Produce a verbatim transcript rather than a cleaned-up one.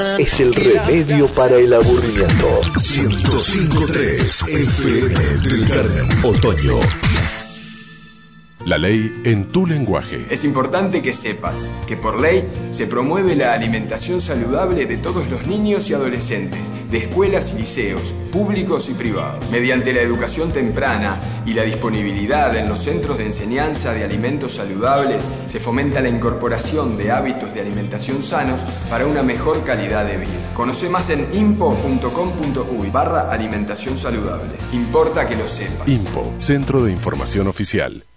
es el remedio para el aburrimiento. ciento cinco punto tres F M del Carmen, Otoño. La ley en tu lenguaje. Es importante que sepas que por ley se promueve la alimentación saludable de todos los niños y adolescentes, de escuelas y liceos, públicos y privados. Mediante la educación temprana y la disponibilidad en los centros de enseñanza de alimentos saludables, se fomenta la incorporación de hábitos de alimentación sanos para una mejor calidad de vida. Conoce más en impo punto com punto uy barra alimentación saludable. Importa que lo sepas. IMPO, Centro de Información Oficial.